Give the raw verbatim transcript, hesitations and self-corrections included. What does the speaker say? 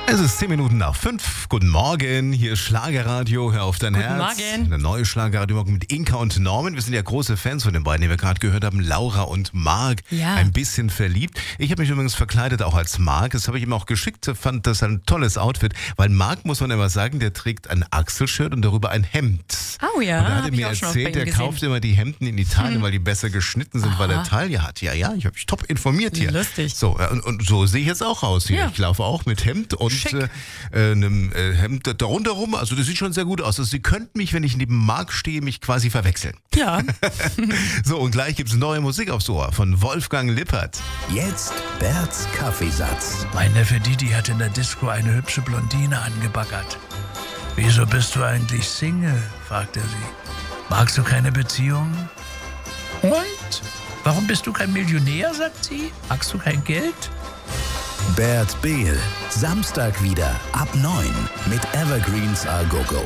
Es ist zehn Minuten nach fünf. Guten Morgen, hier ist Schlagerradio, hör auf dein Guten Herz. Morgen. Eine neue Schlagerradio morgen mit Inka und Norman. Wir sind ja große Fans von den beiden, die wir gerade gehört haben, Laura und Marc. Ja. Ein bisschen verliebt. Ich habe mich übrigens verkleidet auch als Marc. Das habe ich ihm auch geschickt, fand das ein tolles Outfit. Weil Marc, muss man immer sagen, der trägt ein Achselshirt und darüber ein Hemd. Oh ja, und er hab hatte ich mir auch schon oft bei erzählt, ihm er gesehen. kauft immer die Hemden in Italien, weil die besser geschnitten sind, weil er Aha. Taille hat. Ja, ja, ich habe mich top informiert hier. Lustig. So, und, und so sehe ich jetzt auch aus hier. Ja. Ich laufe auch mit Hemd und Schick. äh, äh, einem äh, Hemd darunter rum. Also das sieht schon sehr gut aus. Also Sie könnten mich, wenn ich neben Marc stehe, mich quasi verwechseln. Ja. So, und gleich gibt's neue Musik aufs Ohr von Wolfgang Lippert. Jetzt Berts Kaffeesatz. Mein Neffe Didi hat in der Disco eine hübsche Blondine angebaggert. Wieso bist du eigentlich Single? Fragt er sie. Magst du keine Beziehung? Und? Warum bist du kein Millionär, sagt sie? Magst du kein Geld? Bert Behl. Samstag wieder ab neun mit Evergreens A Go Go.